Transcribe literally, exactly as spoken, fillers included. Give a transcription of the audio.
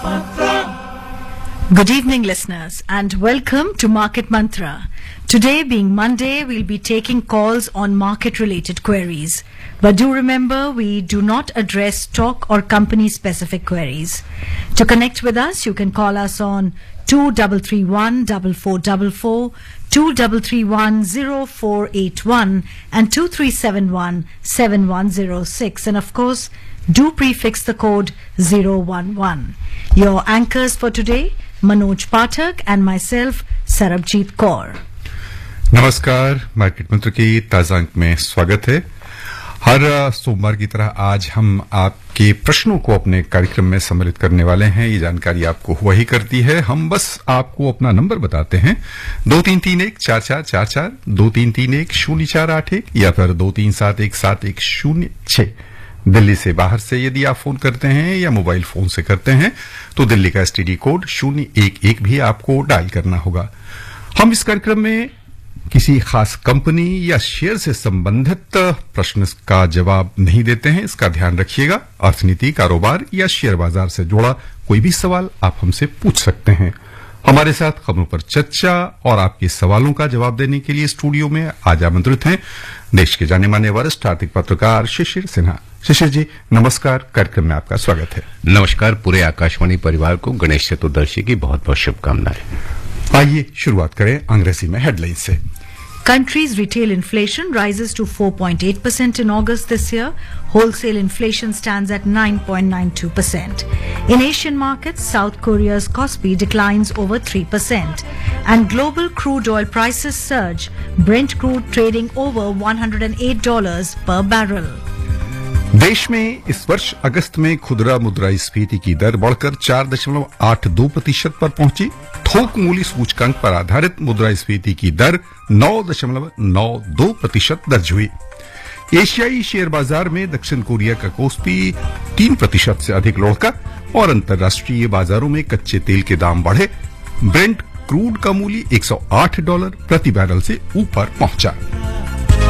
Good evening, listeners, and welcome to Market Mantra. Today, being Monday, we'll be taking calls on market-related queries. But do remember, we do not address stock or company-specific queries. To connect with us, you can call us on two three three one, four four four four, two three three one, zero four eight one, and two three seven one, seven one zero six. And of course, do prefix the code zero one one. Your anchors for today, Manoj Pathak and myself, Sarabjit Kaur. नमस्कार, market मंत्र की ताजा अंक में स्वागत है। हर सोमवार की तरह आज हम आपके प्रश्नों को अपने कार्यक्रम में सम्मिलित करने वाले हैं। ये जानकारी आपको वही करती है, हम बस आपको अपना नंबर बताते हैं, दो तीन तीन एक चार चार चार चार, दो तीन तीन एक शून्य चार आठ एक या फिर दो तीन सात एक सात एक शून्य छह। दिल्ली से बाहर से यदि आप फोन करते हैं या मोबाइल फोन से करते हैं तो दिल्ली का एसटीडी कोड शून्य एक एक भी आपको डायल करना होगा। हम इस कार्यक्रम में किसी खास कंपनी या शेयर से संबंधित प्रश्न का जवाब नहीं देते हैं, इसका ध्यान रखिएगा। अर्थनीति, कारोबार या शेयर बाजार से जुड़ा कोई भी सवाल आप हमसे पूछ सकते हैं। हमारे साथ खबरों पर चर्चा और आपके सवालों का जवाब देने के लिए स्टूडियो में आज आमंत्रित हैं देश के जाने माने वरिष्ठ आर्थिक पत्रकार शिशिर सिन्हा। शिशिर जी, नमस्कार, कार्यक्रम में आपका स्वागत है। नमस्कार, पूरे आकाशवाणी परिवार को गणेश चतुर्दशी की बहुत बहुत शुभकामनाएं। आइए शुरुआत करें अंग्रेजी में हेडलाइन से। Country's retail inflation rises to four point eight percent in August this year. Wholesale inflation stands at nine point nine two percent. In Asian markets, South Korea's Kospi declines over three percent. And global crude oil prices surge, Brent crude trading over one hundred eight dollars per barrel. देश में इस वर्ष अगस्त में खुदरा मुद्रास्फीति की दर बढ़कर चार दशमलव आठ दो प्रतिशत पर पहुंची। थोक मूल्य सूचकांक पर आधारित मुद्रास्फीति की दर नौ दशमलव नौ दो प्रतिशत दर्ज हुई। एशियाई शेयर बाजार में दक्षिण कोरिया का कोस्पी तीन प्रतिशत से अधिक लुढ़का और अंतर्राष्ट्रीय बाजारों में कच्चे तेल के दाम बढ़े। ब्रेंट क्रूड का मूल्य एक सौ आठ डॉलर प्रति बैरल से ऊपर पहुंचा।